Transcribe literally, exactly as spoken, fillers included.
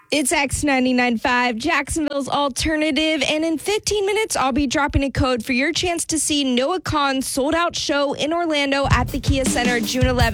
It's X ninety-nine point five, Jacksonville's alternative, and in fifteen minutes, I'll be dropping a code for your chance to see Noah Kahan's sold-out show in Orlando at the Kia Center June eleventh.